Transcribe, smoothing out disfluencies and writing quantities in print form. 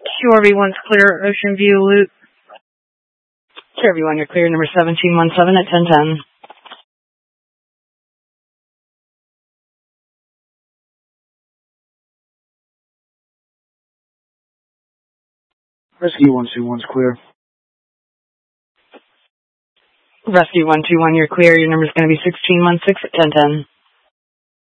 QRV1's clear, Ocean View Loop. QRV1, you're clear, number 1717 at 1010. Rescue 121's clear. Rescue 121, you're clear. Your number's going to be 1616 at 1010.